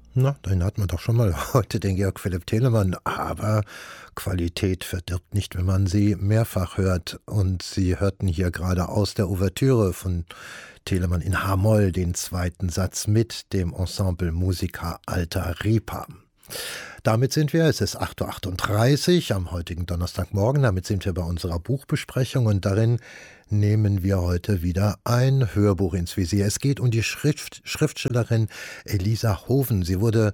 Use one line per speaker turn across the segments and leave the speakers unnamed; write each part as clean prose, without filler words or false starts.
Na, den hat man doch schon mal heute, den Georg Philipp Telemann. Aber Qualität verdirbt nicht, wenn man sie mehrfach hört. Und Sie hörten hier gerade aus der Ouvertüre von Telemann in H-Moll den zweiten Satz mit dem Ensemble Musica Alta Ripa. Damit sind wir, es ist 8:38 Uhr am heutigen Donnerstagmorgen, damit sind wir bei unserer Buchbesprechung und darin nehmen wir heute wieder ein Hörbuch ins Visier. Es geht um die Schriftstellerin Elisa Hoven. Sie wurde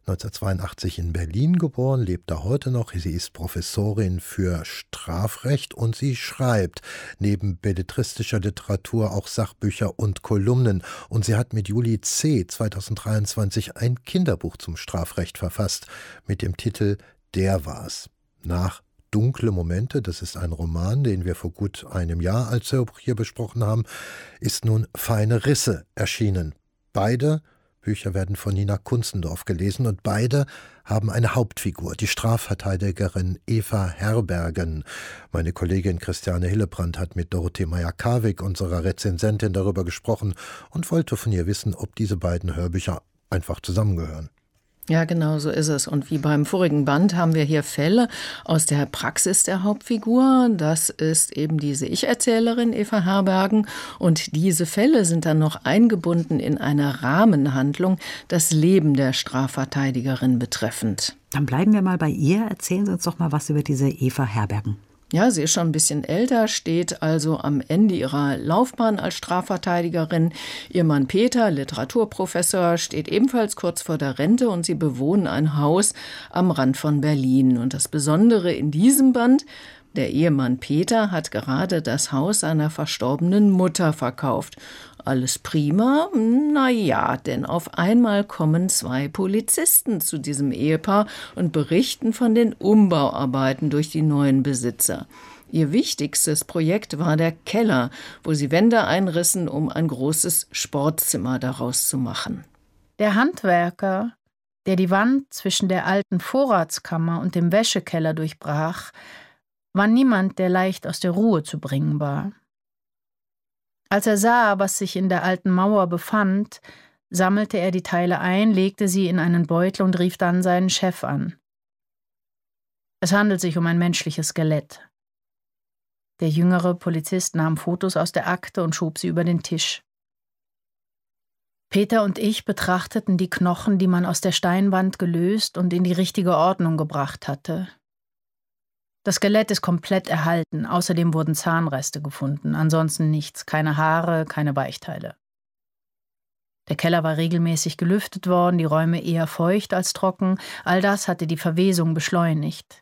1982 in Berlin geboren, lebt da heute noch. Sie ist Professorin für Strafrecht und sie schreibt neben belletristischer Literatur auch Sachbücher und Kolumnen. Und sie hat mit Juli C. 2023 ein Kinderbuch zum Strafrecht verfasst mit dem Titel Der war's. Nach Dunkle Momente, das ist ein Roman, den wir vor gut einem Jahr als Hörbuch hier besprochen haben, ist nun Feine Risse erschienen. Beide Bücher werden von Nina Kunzendorf gelesen und beide haben eine Hauptfigur, die Strafverteidigerin Eva Herbergen. Meine Kollegin Christiane Hillebrand hat mit Dorothee Meyer-Karwig, unserer Rezensentin, darüber gesprochen und wollte von ihr wissen, ob diese beiden Hörbücher einfach zusammengehören.
Ja, genau so ist es. Und wie beim vorigen Band haben wir hier Fälle aus der Praxis der Hauptfigur. Das ist eben diese Ich-Erzählerin Eva Herbergen. Und diese Fälle sind dann noch eingebunden in eine Rahmenhandlung, das Leben der Strafverteidigerin betreffend.
Dann bleiben wir mal bei ihr. Erzählen Sie uns doch mal was über diese Eva Herbergen.
Ja, sie ist schon ein bisschen älter, steht also am Ende ihrer Laufbahn als Strafverteidigerin. Ihr Mann Peter, Literaturprofessor, steht ebenfalls kurz vor der Rente und sie bewohnen ein Haus am Rand von Berlin. Und das Besondere in diesem Band: Der Ehemann Peter hat gerade das Haus seiner verstorbenen Mutter verkauft. Alles prima? Naja, denn auf einmal kommen 2 Polizisten zu diesem Ehepaar und berichten von den Umbauarbeiten durch die neuen Besitzer. Ihr wichtigstes Projekt war der Keller, wo sie Wände einrissen, um ein großes Sportzimmer daraus zu machen.
Der Handwerker, der die Wand zwischen der alten Vorratskammer und dem Wäschekeller durchbrach, war niemand, der leicht aus der Ruhe zu bringen war. Als er sah, was sich in der alten Mauer befand, sammelte er die Teile ein, legte sie in einen Beutel und rief dann seinen Chef an. Es handelt sich um ein menschliches Skelett. Der jüngere Polizist nahm Fotos aus der Akte und schob sie über den Tisch. Peter und ich betrachteten die Knochen, die man aus der Steinwand gelöst und in die richtige Ordnung gebracht hatte. Das Skelett ist komplett erhalten, außerdem wurden Zahnreste gefunden, ansonsten nichts, keine Haare, keine Weichteile. Der Keller war regelmäßig gelüftet worden, die Räume eher feucht als trocken, all das hatte die Verwesung beschleunigt.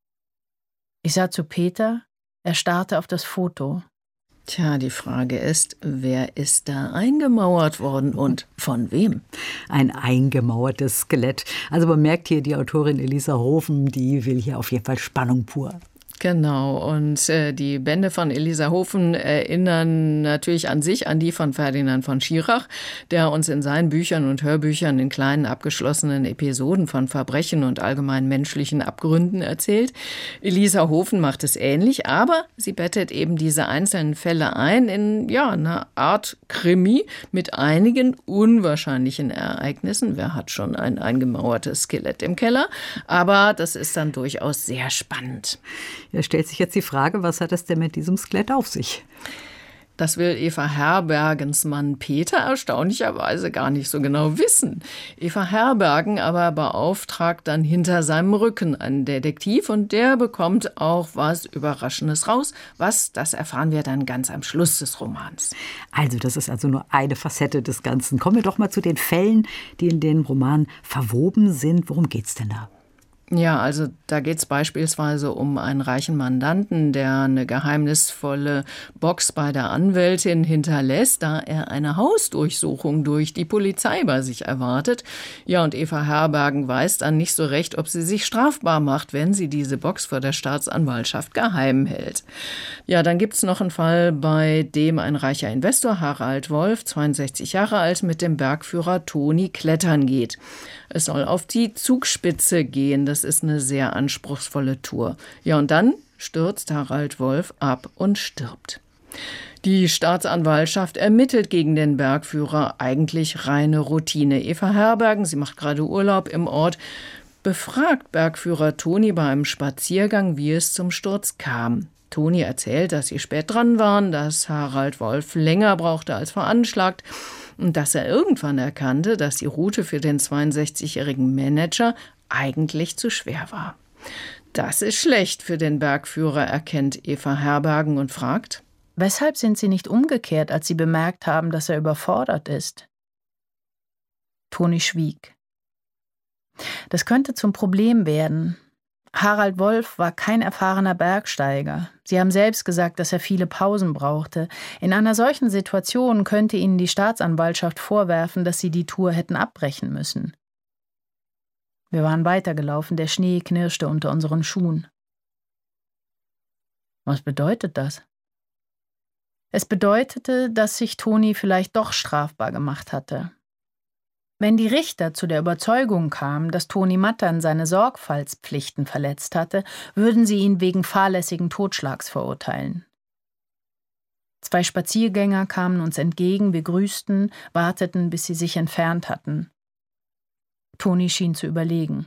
Ich sah zu Peter, er starrte auf das Foto.
Tja, die Frage ist, wer ist da eingemauert worden und von wem?
Ein eingemauertes Skelett. Also man merkt hier, die Autorin Elisa Hoven, die will hier auf jeden Fall Spannung pur.
Genau, und die Bände von Elisa Hoven erinnern natürlich an sich an die von Ferdinand von Schirach, der uns in seinen Büchern und Hörbüchern in kleinen abgeschlossenen Episoden von Verbrechen und allgemein menschlichen Abgründen erzählt. Elisa Hoven macht es ähnlich, aber sie bettet eben diese einzelnen Fälle ein in eine Art Krimi mit einigen unwahrscheinlichen Ereignissen. Wer hat schon ein eingemauertes Skelett im Keller? Aber das ist dann durchaus sehr spannend.
Da stellt sich jetzt die Frage, was hat es denn mit diesem Skelett auf sich?
Das will Eva Herbergens Mann Peter erstaunlicherweise gar nicht so genau wissen. Eva Herbergen aber beauftragt dann hinter seinem Rücken einen Detektiv und der bekommt auch was Überraschendes raus. Was, das erfahren wir dann ganz am Schluss des Romans.
Also das ist also nur eine Facette des Ganzen. Kommen wir doch mal zu den Fällen, die in den Roman verwoben sind. Worum geht's denn da?
Ja, also da geht es beispielsweise um einen reichen Mandanten, der eine geheimnisvolle Box bei der Anwältin hinterlässt, da er eine Hausdurchsuchung durch die Polizei bei sich erwartet. Ja, und Eva Herbergen weiß dann nicht so recht, ob sie sich strafbar macht, wenn sie diese Box vor der Staatsanwaltschaft geheim hält. Ja, dann gibt's noch einen Fall, bei dem ein reicher Investor, Harald Wolf, 62 Jahre alt, mit dem Bergführer Toni klettern geht. Es soll auf die Zugspitze gehen. Das ist eine sehr anspruchsvolle Tour. Ja, und dann stürzt Harald Wolf ab und stirbt. Die Staatsanwaltschaft ermittelt gegen den Bergführer, eigentlich reine Routine. Eva Herbergen, sie macht gerade Urlaub im Ort, befragt Bergführer Toni bei einem Spaziergang, wie es zum Sturz kam. Toni erzählt, dass sie spät dran waren, dass Harald Wolf länger brauchte als veranschlagt und dass er irgendwann erkannte, dass die Route für den 62-jährigen Manager eigentlich zu schwer war. Das ist schlecht für den Bergführer, erkennt Eva Herbergen und fragt:
Weshalb sind Sie nicht umgekehrt, als Sie bemerkt haben, dass er überfordert ist? Toni schwieg. Das könnte zum Problem werden. Harald Wolf war kein erfahrener Bergsteiger. Sie haben selbst gesagt, dass er viele Pausen brauchte. In einer solchen Situation könnte Ihnen die Staatsanwaltschaft vorwerfen, dass Sie die Tour hätten abbrechen müssen. Wir waren weitergelaufen, der Schnee knirschte unter unseren Schuhen. Was bedeutet das? Es bedeutete, dass sich Toni vielleicht doch strafbar gemacht hatte. Wenn die Richter zu der Überzeugung kamen, dass Toni Mattern seine Sorgfaltspflichten verletzt hatte, würden sie ihn wegen fahrlässigen Totschlags verurteilen. 2 Spaziergänger kamen uns entgegen, wir grüßten, warteten, bis sie sich entfernt hatten. Toni schien zu überlegen.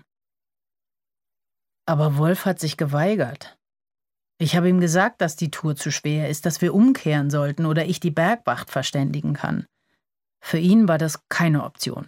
Aber Wolf hat sich geweigert. Ich habe ihm gesagt, dass die Tour zu schwer ist, dass wir umkehren sollten oder ich die Bergwacht verständigen kann. Für ihn war das keine Option.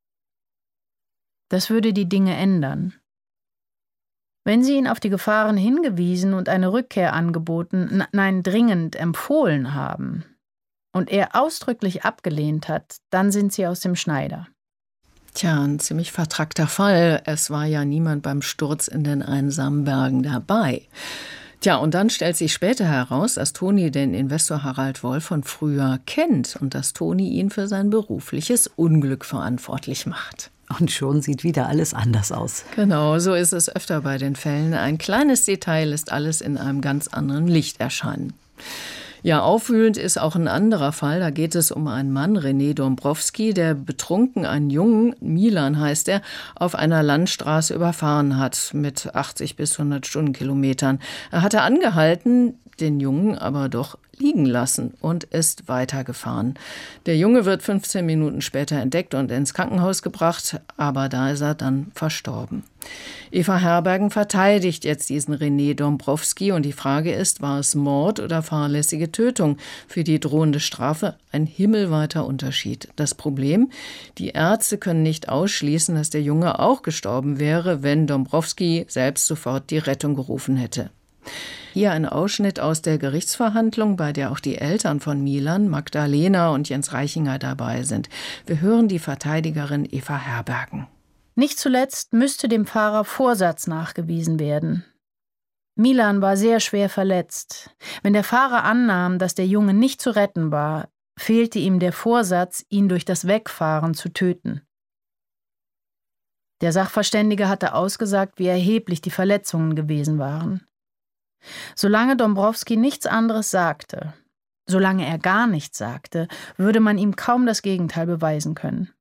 Das würde die Dinge ändern. Wenn Sie ihn auf die Gefahren hingewiesen und eine Rückkehr angeboten, nein, dringend empfohlen haben, und er ausdrücklich abgelehnt hat, dann sind Sie aus dem Schneider.
Tja, ein ziemlich vertrackter Fall. Es war ja niemand beim Sturz in den einsamen Bergen dabei. Tja, und dann stellt sich später heraus, dass Toni den Investor Harald Wolf von früher kennt und dass Toni ihn für sein berufliches Unglück verantwortlich macht.
Und schon sieht wieder alles anders aus.
Genau, so ist es öfter bei den Fällen. Ein kleines Detail lässt alles in einem ganz anderen Licht erscheinen. Ja, aufwühlend ist auch ein anderer Fall. Da geht es um einen Mann, René Dombrowski, der betrunken einen Jungen, Milan heißt er, auf einer Landstraße überfahren hat mit 80 bis 100 Stundenkilometern. Er hatte angehalten, den Jungen aber doch liegen lassen und ist weitergefahren. Der Junge wird 15 Minuten später entdeckt und ins Krankenhaus gebracht, aber da ist er dann verstorben. Eva Herbergen verteidigt jetzt diesen René Dombrowski und die Frage ist, war es Mord oder fahrlässige Tötung? Für die drohende Strafe ein himmelweiter Unterschied. Das Problem, die Ärzte können nicht ausschließen, dass der Junge auch gestorben wäre, wenn Dombrowski selbst sofort die Rettung gerufen hätte. Hier ein Ausschnitt aus der Gerichtsverhandlung, bei der auch die Eltern von Milan, Magdalena und Jens Reichinger dabei sind. Wir hören die Verteidigerin Eva Herbergen.
Nicht zuletzt müsste dem Fahrer Vorsatz nachgewiesen werden. Milan war sehr schwer verletzt. Wenn der Fahrer annahm, dass der Junge nicht zu retten war, fehlte ihm der Vorsatz, ihn durch das Wegfahren zu töten. Der Sachverständige hatte ausgesagt, wie erheblich die Verletzungen gewesen waren. Solange Dombrowski nichts anderes sagte, solange er gar nichts sagte, würde man ihm kaum das Gegenteil beweisen können.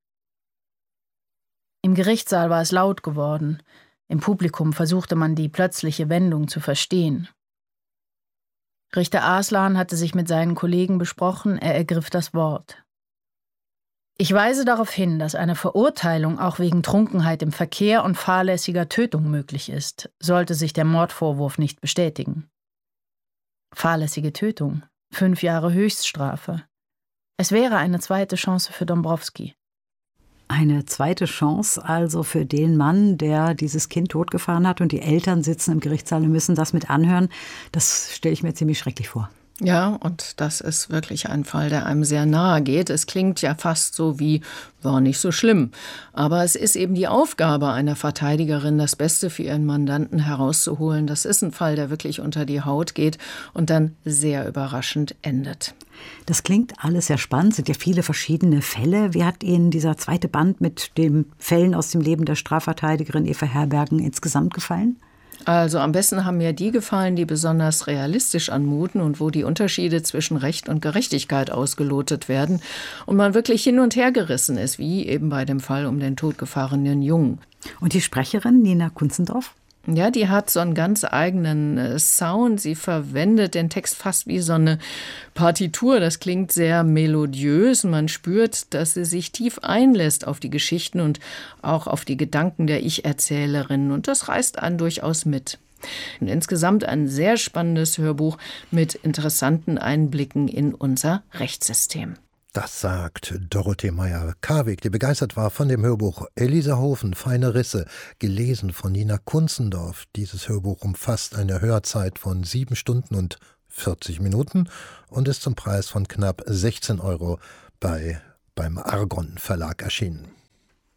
Im Gerichtssaal war es laut geworden. Im Publikum versuchte man die plötzliche Wendung zu verstehen. Richter Arslan hatte sich mit seinen Kollegen besprochen, er ergriff das Wort. Ich weise darauf hin, dass eine Verurteilung auch wegen Trunkenheit im Verkehr und fahrlässiger Tötung möglich ist, sollte sich der Mordvorwurf nicht bestätigen. Fahrlässige Tötung, 5 Jahre Höchststrafe. Es wäre eine zweite Chance für Dombrowski.
Eine zweite Chance also für den Mann, der dieses Kind totgefahren hat, und die Eltern sitzen im Gerichtssaal und müssen das mit anhören. Das stelle ich mir ziemlich schrecklich vor.
Ja, und das ist wirklich ein Fall, der einem sehr nahe geht. Es klingt ja fast so wie, war nicht so schlimm. Aber es ist eben die Aufgabe einer Verteidigerin, das Beste für ihren Mandanten herauszuholen. Das ist ein Fall, der wirklich unter die Haut geht und dann sehr überraschend endet.
Das klingt alles sehr spannend, sind ja viele verschiedene Fälle. Wie hat Ihnen dieser zweite Band mit den Fällen aus dem Leben der Strafverteidigerin Eva Herbergen insgesamt gefallen?
Also am besten haben mir die gefallen, die besonders realistisch anmuten und wo die Unterschiede zwischen Recht und Gerechtigkeit ausgelotet werden und man wirklich hin und her gerissen ist, wie eben bei dem Fall um den totgefahrenen Jungen.
Und die Sprecherin Nina Kunzendorf?
Ja, die hat so einen ganz eigenen Sound. Sie verwendet den Text fast wie so eine Partitur. Das klingt sehr melodiös. Man spürt, dass sie sich tief einlässt auf die Geschichten und auch auf die Gedanken der Ich-Erzählerin. Und das reißt einen durchaus mit. Und insgesamt ein sehr spannendes Hörbuch mit interessanten Einblicken in unser Rechtssystem.
Das sagt Dorothee Meyer-Karwig, die begeistert war von dem Hörbuch Elisa Hofen, Feine Risse, gelesen von Nina Kunzendorf. Dieses Hörbuch umfasst eine Hörzeit von 7 Stunden und 40 Minuten und ist zum Preis von knapp 16 € beim Argon Verlag erschienen.